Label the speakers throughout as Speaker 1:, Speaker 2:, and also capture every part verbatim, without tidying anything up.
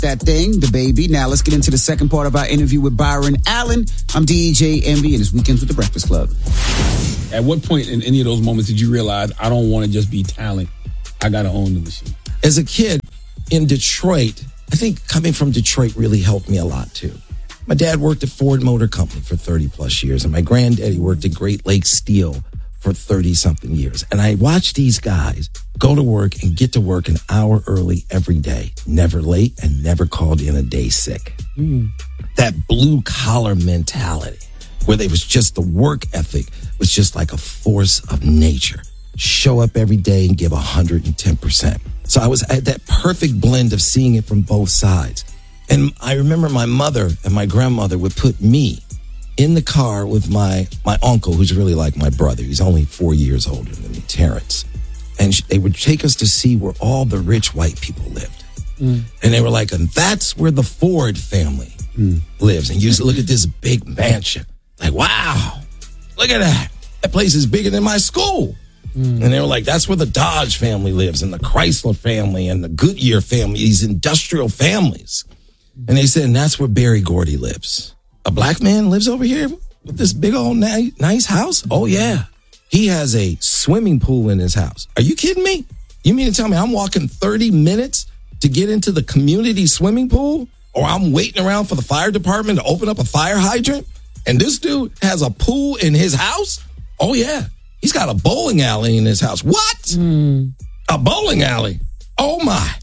Speaker 1: That thing, the baby. Now let's get into the second part of our interview with Byron Allen. I'm D J Envy, and it's Weekends with the Breakfast Club.
Speaker 2: At what point in any of those moments did you realize I don't want to just be talent, I got to own the machine?
Speaker 3: As a kid in Detroit, I think coming from Detroit really helped me a lot too. My dad worked at Ford Motor Company for thirty plus years, and my granddaddy worked at Great Lakes Steel for thirty something years. And I watched these guys go to work and get to work an hour early every day, never late and never called in a day sick. Mm. That blue collar mentality where they was just the work ethic was just like a force of nature. Show up every day and give one hundred ten percent. So I was at that perfect blend of seeing it from both sides. And I remember my mother and my grandmother would put me in the car with my, my uncle, who's really like my brother. He's only four years older than me, Terrence. And they would take us to see where all the rich white people lived. Mm. And they were like, and that's where the Ford family mm. lives. And you used to look at this big mansion. Like, wow, look at that. That place is bigger than my school. Mm. And they were like, that's where the Dodge family lives, and the Chrysler family, and the Goodyear family, these industrial families. And they said, and that's where Berry Gordy lives. A black man lives over here with this big old ni- nice house? Oh, yeah. He has a swimming pool in his house. Are you kidding me? You mean to tell me I'm walking thirty minutes to get into the community swimming pool? Or I'm waiting around for the fire department to open up a fire hydrant? And this dude has a pool in his house? Oh, yeah. He's got a bowling alley in his house. What? Mm. A bowling alley? Oh, my.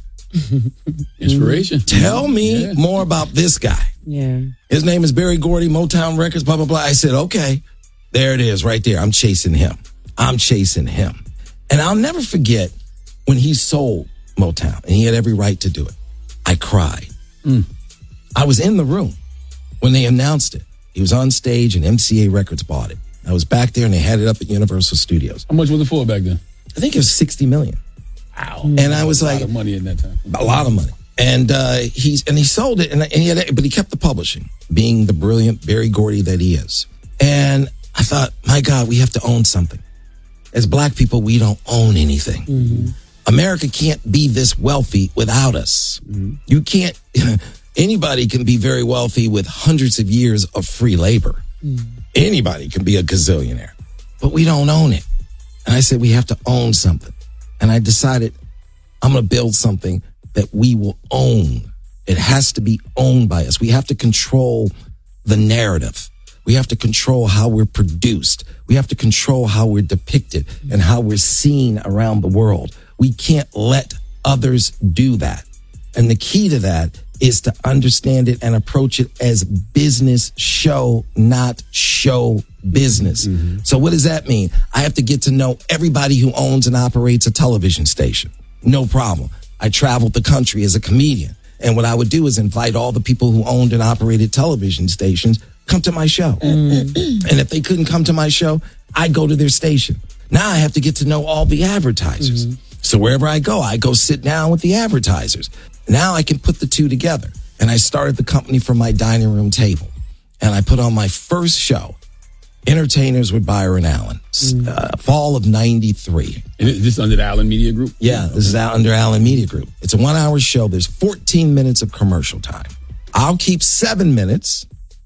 Speaker 2: Inspiration.
Speaker 3: Tell me yeah. more about this guy.
Speaker 4: Yeah.
Speaker 3: His name is Berry Gordy, Motown Records, blah, blah, blah. I said, okay, there it is right there. I'm chasing him. I'm chasing him. And I'll never forget when he sold Motown, and he had every right to do it. I cried. Mm. I was in the room when they announced it. He was on stage, and M C A Records bought it. I was back there, and they had it up at Universal Studios.
Speaker 2: How much was it for back then?
Speaker 3: I think it was sixty million.
Speaker 2: Wow.
Speaker 3: And I was like,
Speaker 2: a lot of money in that time.
Speaker 3: A lot of money. And uh, he's and he sold it, and, and he had, but he kept the publishing, being the brilliant Berry Gordy that he is. And I thought, my God, we have to own something. As black people, we don't own anything. Mm-hmm. America can't be this wealthy without us. Mm-hmm. You can't. Anybody can be very wealthy with hundreds of years of free labor. Mm-hmm. Anybody can be a gazillionaire, but we don't own it. And I said, we have to own something. And I decided I'm going to build something that we will own. It has to be owned by us. We have to control the narrative. We have to control how we're produced. We have to control how we're depicted and how we're seen around the world. We can't let others do that. And the key to that is to understand it and approach it as business show, not show business. Mm-hmm. So what does that mean? I have to get to know everybody who owns and operates a television station. No problem. I traveled the country as a comedian. And what I would do is invite all the people who owned and operated television stations, come to my show. Mm. And if they couldn't come to my show, I'd go to their station. Now I have to get to know all the advertisers. Mm-hmm. So wherever I go, I go sit down with the advertisers. Now I can put the two together. And I started the company from my dining room table. And I put on my first show, Entertainers with Byron Allen, mm. uh, fall of ninety-three.
Speaker 2: And is this under the Allen Media Group?
Speaker 3: Yeah, this is under Allen Media Group. It's a one-hour show. There's fourteen minutes of commercial time. I'll keep seven minutes.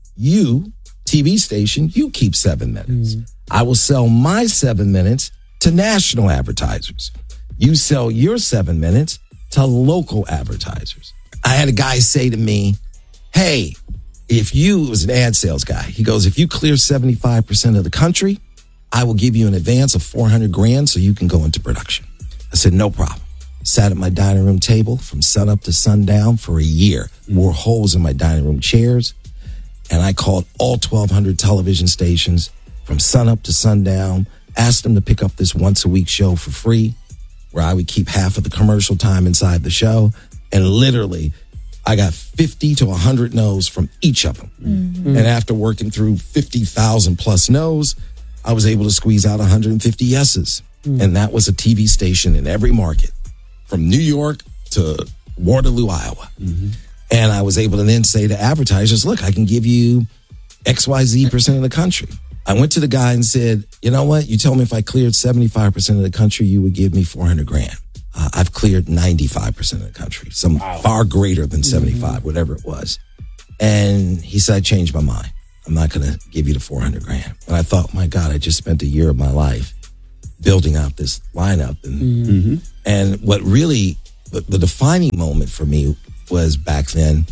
Speaker 3: You, T V station, you keep seven minutes. Mm. I will sell my seven minutes to national advertisers. You sell your seven minutes to local advertisers. I had a guy say to me, hey, if you, it was an ad sales guy. He goes, if you clear seventy-five percent of the country, I will give you an advance of four hundred grand so you can go into production. I said, no problem. Sat at my dining room table from sunup to sundown for a year. Wore holes in my dining room chairs. And I called all twelve hundred television stations from sunup to sundown, asked them to pick up this once a week show for free, where I would keep half of the commercial time inside the show. And literally, I got fifty to one hundred no's from each of them. Mm-hmm. And after working through fifty thousand plus no's, I was able to squeeze out one hundred fifty yeses. Mm-hmm. And that was a T V station in every market, from New York to Waterloo, Iowa. Mm-hmm. And I was able to then say to advertisers, look, I can give you X Y Z percent of the country. I went to the guy and said, you know what? You told me if I cleared seventy-five percent of the country, you would give me four hundred grand. Uh, I've cleared ninety-five percent of the country, some wow. far greater than seventy-five, mm-hmm. whatever it was. And he said, I changed my mind. I'm not going to give you the four hundred grand. And I thought, my God, I just spent a year of my life building out this lineup. And, mm-hmm. and what really, the, the defining moment for me was back then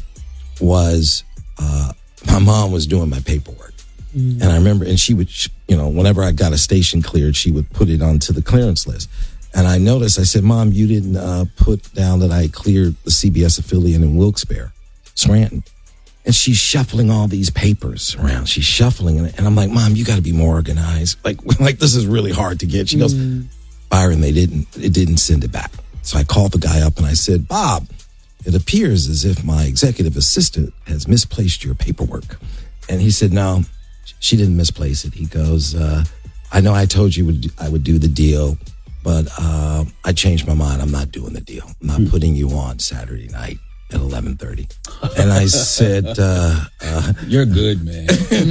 Speaker 3: was uh, my mom was doing my paperwork. Mm-hmm. And I remember, and she would, you know, whenever I got a station cleared, she would put it onto the clearance list. And I noticed, I said, Mom, you didn't uh, put down that I cleared the C B S affiliate in Wilkes-Barre, Scranton. And she's shuffling all these papers around. She's shuffling it. And I'm like, Mom, you got to be more organized. Like, like this is really hard to get. She mm. goes, Byron, they didn't, it didn't send it back. So I called the guy up and I said, Bob, it appears as if my executive assistant has misplaced your paperwork. And he said, no, she didn't misplace it. He goes, uh, I know I told you would, I would do the deal, but uh, I changed my mind. I'm not doing the deal. I'm not mm. putting you on Saturday night at eleven thirty. And I said, uh, uh,
Speaker 2: you're good, man.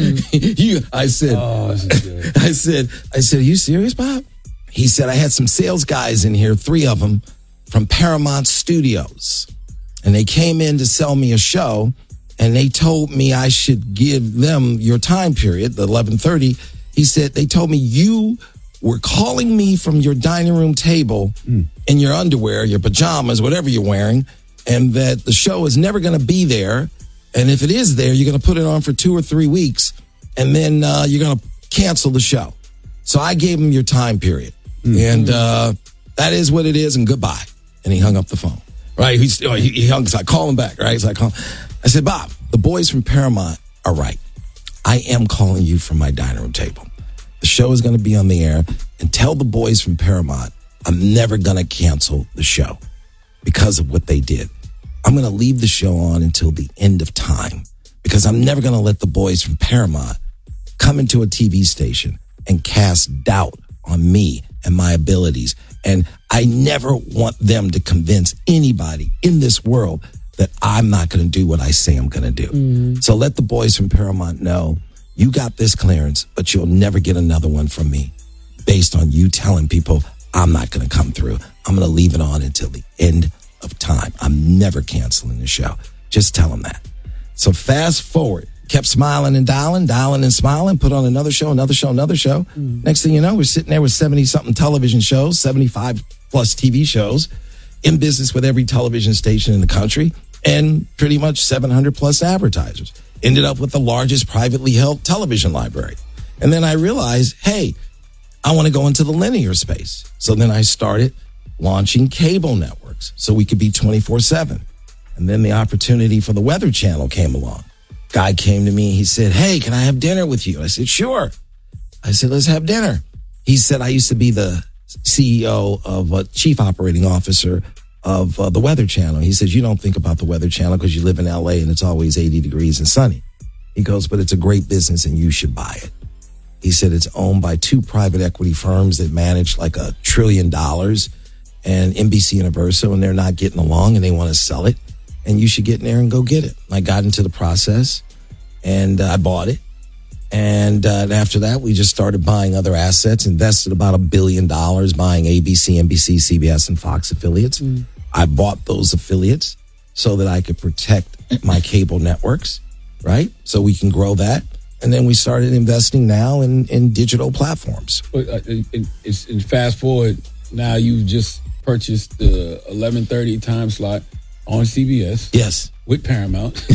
Speaker 3: you, I said,
Speaker 2: oh, this is good.
Speaker 3: I said, I said, are you serious, Bob? He said, I had some sales guys in here, three of them from Paramount Studios. And they came in to sell me a show and they told me I should give them your time period, the eleven thirty. He said, they told me you were calling me from your dining room table mm. in your underwear, your pajamas, whatever you're wearing, and that the show is never going to be there. And if it is there, you're going to put it on for two or three weeks, and then uh, you're going to cancel the show. So I gave him your time period. Mm-hmm. And uh, that is what it is, and goodbye. And he hung up the phone. Right? He, he, he hung, so I call him back, right? He's like, call. I said, Bob, the boys from Paramount are right. I am calling you from my dining room table. The show is going to be on the air, and tell the boys from Paramount I'm never going to cancel the show because of what they did. I'm going to leave the show on until the end of time because I'm never going to let the boys from Paramount come into a T V station and cast doubt on me and my abilities. And I never want them to convince anybody in this world that I'm not going to do what I say I'm going to do. Mm-hmm. So let the boys from Paramount know you got this clearance, but you'll never get another one from me based on you telling people I'm not going to come through. I'm going to leave it on until the end of time. I'm never canceling the show. Just tell them that. So fast forward, kept smiling and dialing, dialing and smiling, put on another show, another show, another show. Mm. Next thing you know, we're sitting there with seventy something television shows, seventy-five plus T V shows, in business with every television station in the country, and pretty much seven hundred plus advertisers. Ended up with the largest privately held television library. And then I realized, hey, I want to go into the linear space. So then I started launching cable networks so we could be twenty-four seven. And then the opportunity for the Weather Channel came along. Guy came to me. He said, hey, can I have dinner with you? I said, sure. I said, let's have dinner. He said, I used to be the C E O of a chief operating officer of uh, the Weather Channel. He says, you don't think about the Weather Channel because you live in L A and it's always eighty degrees and sunny. He goes, but it's a great business and you should buy it. He said, it's owned by two private equity firms that manage like a trillion dollars and N B C Universal, and they're not getting along and they want to sell it. And you should get in there and go get it. I got into the process and uh, I bought it. And, uh, and after that, we just started buying other assets, invested about a billion dollars buying A B C, N B C, C B S, and Fox affiliates. Mm. I bought those affiliates so that I could protect my cable networks, right? So we can grow that. And then we started investing now in, in digital platforms.
Speaker 2: But uh, in, in fast forward, now you've just purchased the eleven thirty time slot on C B S.
Speaker 3: Yes.
Speaker 2: With Paramount.
Speaker 3: From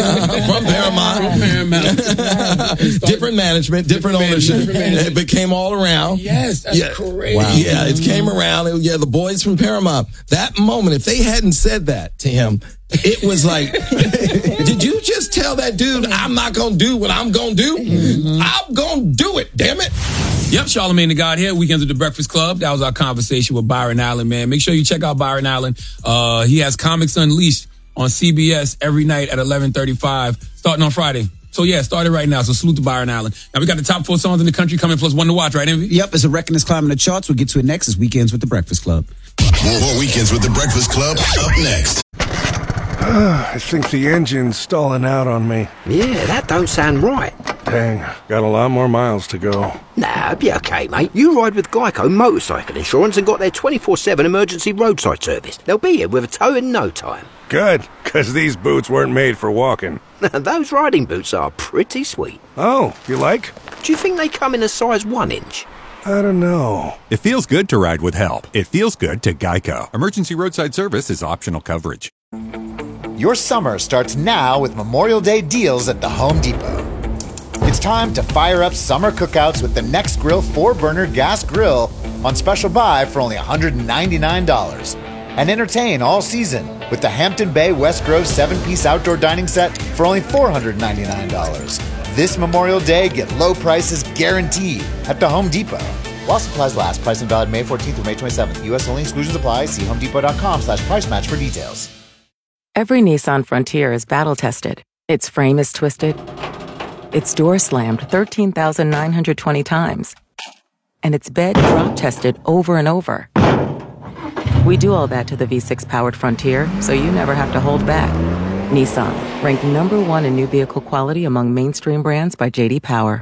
Speaker 3: Paramount.
Speaker 2: From Paramount.
Speaker 3: different management, different, different ownership. Different management. It became all around.
Speaker 2: Yes, that's
Speaker 3: yeah.
Speaker 2: crazy.
Speaker 3: Wow. Yeah, it came around. It, yeah, the boys from Paramount. That moment, if they hadn't said that to him, it was like, did you just tell that dude I'm not going to do what I'm going to do? Mm-hmm. I'm going to do it, damn it.
Speaker 2: Yep, Charlamagne the God here, Weekends with the Breakfast Club. That was our conversation with Byron Allen, man. Make sure you check out Byron Allen. Uh, he has Comics Unleashed on C B S every night at eleven thirty-five, starting on Friday. So, yeah, start it right now. So, salute to Byron Allen. Now, we got the top four songs in the country coming, plus one to watch, right, Envy?
Speaker 1: Yep, as a record is climbing the charts. We'll get to it next. It's Weekends with the Breakfast Club.
Speaker 4: More, more Weekends with the Breakfast Club up next.
Speaker 5: I think the engine's stalling out on me.
Speaker 6: Yeah, that don't sound right.
Speaker 5: Dang, got a lot more miles to go.
Speaker 6: Nah, be okay, mate. You ride with Geico Motorcycle Insurance and got their twenty-four seven emergency roadside service. They'll be here with a tow in no time.
Speaker 5: Good, because these boots weren't made for walking.
Speaker 6: Those riding boots are pretty sweet.
Speaker 5: Oh, you like?
Speaker 6: Do you think they come in a size one inch?
Speaker 5: I don't know.
Speaker 7: It feels good to ride with help. It feels good to Geico. Emergency roadside service is optional coverage.
Speaker 8: Your summer starts now with Memorial Day deals at the Home Depot. It's time to fire up summer cookouts with the Nextgrill four-burner gas grill on special buy for only one hundred ninety-nine dollars. And entertain all season with the Hampton Bay West Grove seven-piece outdoor dining set for only four hundred ninety-nine dollars. This Memorial Day, get low prices guaranteed at the Home Depot. While supplies last, price and valid May fourteenth through May twenty-seventh. U S only, exclusions apply. See homedepot.com slash price match for details.
Speaker 9: Every Nissan Frontier is battle-tested. Its frame is twisted. Its door slammed thirteen thousand nine hundred twenty times. And its bed drop-tested over and over. We do all that to the V six powered Frontier, so you never have to hold back. Nissan, ranked number one in new vehicle quality among mainstream brands by J D Power.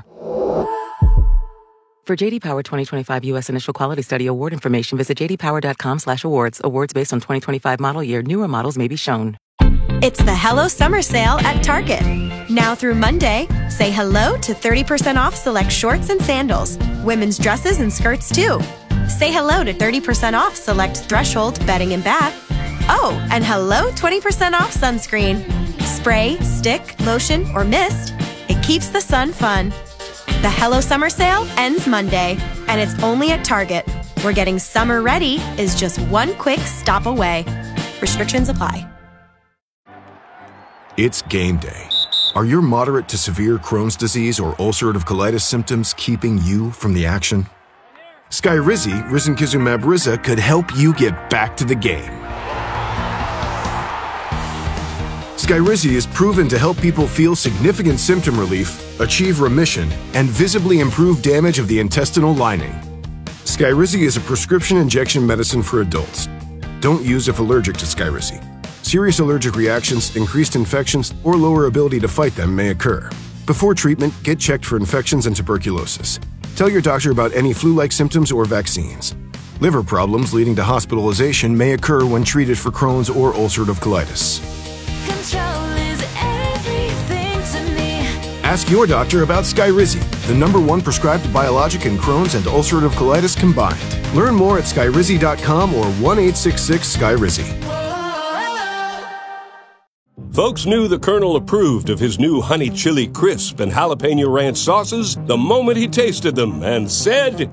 Speaker 9: For J D Power twenty twenty-five U S Initial Quality Study Award information, visit jdpower.com slash awards. Awards based on twenty twenty-five model year. Newer models may be shown.
Speaker 10: It's the Hello Summer Sale at Target. Now through Monday, say hello to thirty percent off select shorts and sandals. Women's dresses and skirts too. Say hello to thirty percent off select Threshold bedding and bath. Oh, and hello twenty percent off sunscreen. Spray, stick, lotion, or mist. It keeps the sun fun. The Hello Summer Sale ends Monday, and it's only at Target, where getting summer ready is just one quick stop away. Restrictions apply.
Speaker 11: It's game day. Are your moderate to severe Crohn's disease or ulcerative colitis symptoms keeping you from the action? Skyrizi, risankizumab Riza, could help you get back to the game. Skyrizi is proven to help people feel significant symptom relief, achieve remission, and visibly improve damage of the intestinal lining. Skyrizi is a prescription injection medicine for adults. Don't use if allergic to Skyrizi. Serious allergic reactions, increased infections, or lower ability to fight them may occur. Before treatment, get checked for infections and tuberculosis. Tell your doctor about any flu-like symptoms or vaccines. Liver problems leading to hospitalization may occur when treated for Crohn's or ulcerative colitis.
Speaker 12: Control is everything to me.
Speaker 11: Ask your doctor about Skyrizi, the number one prescribed biologic in Crohn's and ulcerative colitis combined. Learn more at skyrizi dot com or one eight six six Skyrizi.
Speaker 13: Folks knew the Colonel approved of his new Honey Chili Crisp and Jalapeno Ranch sauces the moment he tasted them and said,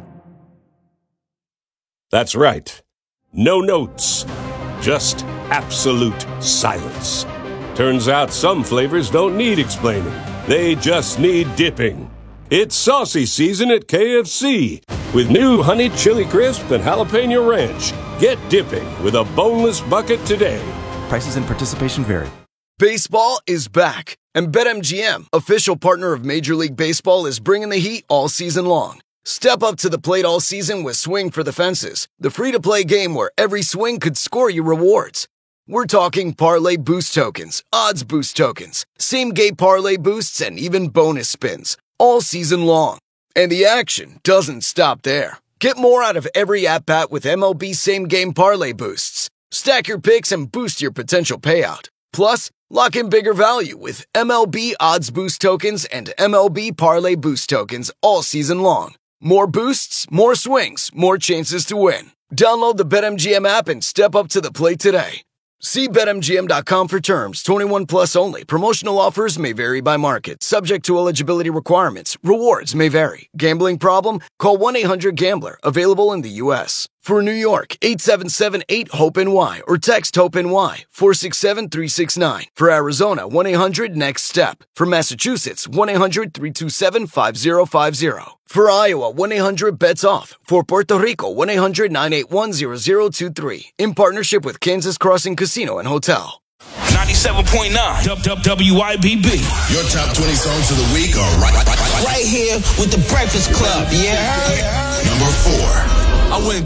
Speaker 13: that's right, no notes, just absolute silence. Turns out some flavors don't need explaining. They just need dipping. It's saucy season at K F C with new Honey Chili Crisp and Jalapeno Ranch. Get dipping with a boneless bucket today.
Speaker 14: Prices and participation vary.
Speaker 15: Baseball is back, and BetMGM, official partner of Major League Baseball, is bringing the heat all season long. Step up to the plate all season with Swing for the Fences, the free-to-play game where every swing could score you rewards. We're talking parlay boost tokens, odds boost tokens, same-game parlay boosts, and even bonus spins, all season long. And the action doesn't stop there. Get more out of every at-bat with M L B same-game parlay boosts. Stack your picks and boost your potential payout. Plus, lock in bigger value with M L B Odds Boost Tokens and M L B Parlay Boost Tokens all season long. More boosts, more swings, more chances to win. Download the BetMGM app and step up to the plate today. See Bet M G M dot com for terms. twenty-one plus only. Promotional offers may vary by market. Subject to eligibility requirements. Rewards may vary. Gambling problem? Call one eight hundred gambler. Available in the U S For New York, eight seven seven eight hope N Y or text HOPE-NY four six seven three six nine. For Arizona, one eight hundred next step. For Massachusetts, one eight hundred three two seven five zero five zero. For Iowa, one eight hundred bets off. For Puerto Rico, one eight hundred nine eight one zero zero two three. In partnership with Kansas Crossing Casino and Hotel.
Speaker 16: ninety-seven point nine W I B B.
Speaker 4: Your top twenty songs of the week are right, right, right, right.
Speaker 17: right here with the Breakfast Club. Yeah.
Speaker 4: Number four.
Speaker 17: I went